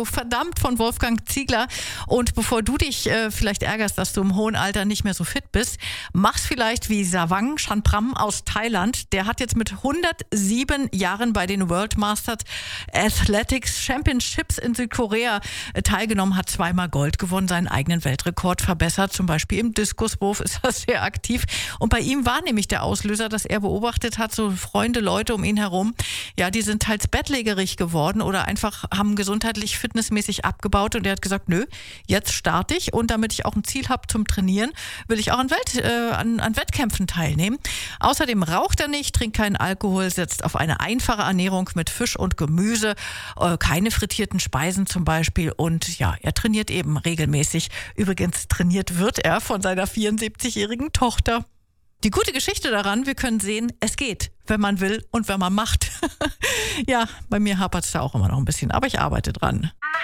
Verdammt von Wolfgang Ziegler. Und bevor du dich vielleicht ärgerst, dass du im hohen Alter nicht mehr so fit bist, mach's vielleicht wie Savang Chanpram aus Thailand. Der hat jetzt mit 107 Jahren bei den World Masters Athletics Championships in Südkorea teilgenommen, hat zweimal Gold gewonnen, seinen eigenen Weltrekord verbessert. Zum Beispiel im Diskuswurf ist er sehr aktiv. Und bei ihm war nämlich der Auslöser, dass er beobachtet hat, so Freunde, Leute um ihn herum, ja, die sind teils bettlägerig geworden oder einfach haben gesundheitlich fitnessmäßig abgebaut, und er hat gesagt, nö, jetzt starte ich, und damit ich auch ein Ziel habe zum Trainieren, will ich auch an Wettkämpfen teilnehmen. Außerdem raucht er nicht, trinkt keinen Alkohol, setzt auf eine einfache Ernährung mit Fisch und Gemüse, keine frittierten Speisen zum Beispiel, und ja, er trainiert eben regelmäßig. Übrigens trainiert wird er von seiner 74-jährigen Tochter. Die gute Geschichte daran, wir können sehen, es geht, wenn man will und wenn man macht. Ja, bei mir hapert es da auch immer noch ein bisschen, aber ich arbeite dran.